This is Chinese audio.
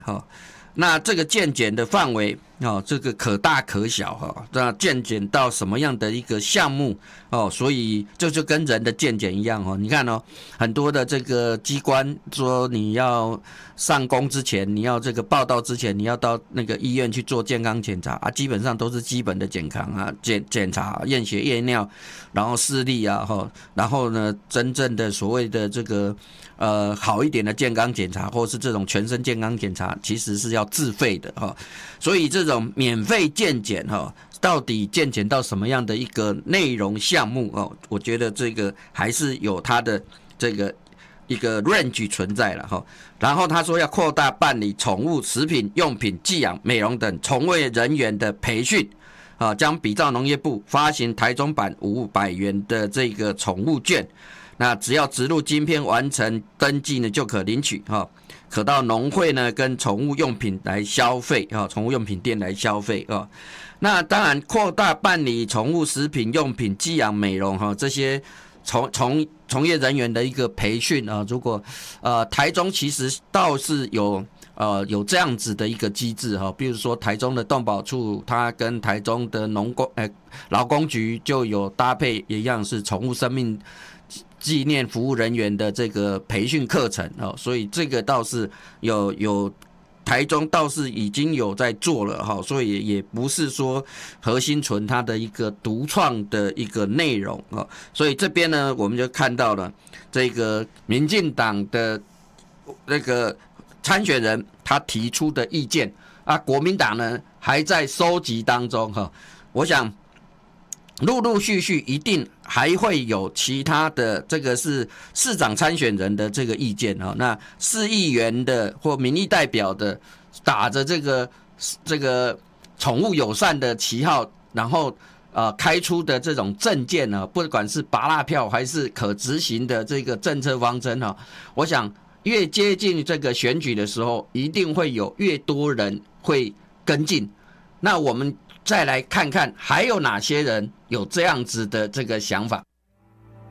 那这个健检的范围这个可大可小那健检到什么样的一个项目所以这就跟人的健检一样你看很多的这个机关说你要上工之前，你要这个报到之前，你要到那个医院去做健康检查基本上都是基本的健康检查验血验尿，然后视力然后呢真正的所谓的这个好一点的健康检查，或是这种全身健康检查，其实是要自费的所以这种免费健检到底健检到什么样的一个内容项目我觉得这个还是有它的这个一个 range 存在了然后他说要扩大办理宠物食品用品寄养美容等从业人员的培训将比照农业部发行台中版500元的这个宠物券，那只要植入晶片完成登记呢就可领取可到农会呢跟宠物用品来消费宠物用品店来消费那当然扩大办理宠物食品用品寄养美容这些从业人员的一个培训如果台中其实倒是有这样子的一个机制比如说台中的动保处，它跟台中的劳工局就有搭配一样是宠物生命纪念服务人员的这个培训课程所以这个倒是有台中倒是已经有在做了所以也不是说核心存它的一个独创的一个内容所以这边呢我们就看到了这个民进党的那个参选人他提出的意见国民党呢还在收集当中我想陆陆续续一定还会有其他的，这个是市长参选人的这个意见那市议员的或民意代表的打着这个宠物友善的旗号，然后开出的这种政见不管是芭乐票还是可执行的这个政策方针我想越接近这个选举的时候，一定会有越多人会跟进。那我们再来看看还有哪些人有这样子的这个想法。